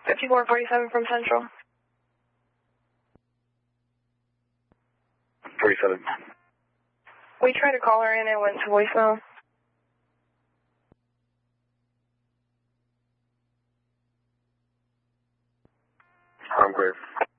5447 from Central. 47. We tried to call her and it went to voicemail. Harmgrave.